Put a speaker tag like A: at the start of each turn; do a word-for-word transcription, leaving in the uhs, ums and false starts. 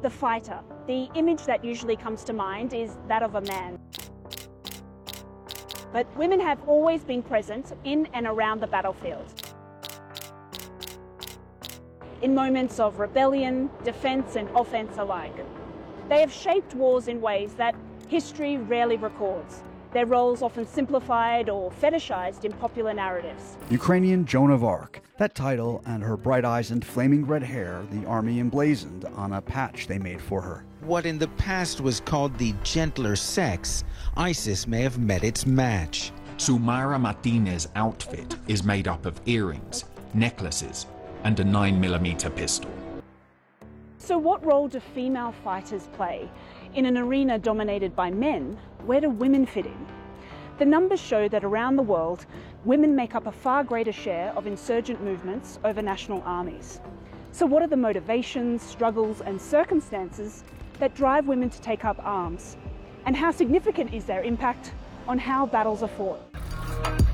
A: The fighter. The image that usually comes to mind is that of a man. But women have always been present in and around the battlefield. In moments of rebellion, defence and offence alike. They have shaped wars in ways that history rarely records, their roles often simplified or fetishised in popular narratives.
B: Ukrainian Joan of Arc. That title and her bright eyes and flaming red hair the army emblazoned on a patch they made for her.
C: What in the past was called the gentler sex, ISIS may have met its match.
D: Sulmara Martinez's outfit is made up of earrings, necklaces, and a nine millimeter pistol.
A: So what role do female fighters play? In an arena dominated by men, where do women fit in? The numbers show that around the world, women make up a far greater share of insurgent movements over national armies. So what are the motivations, struggles and circumstances that drive women to take up arms? And how significant is their impact on how battles are fought?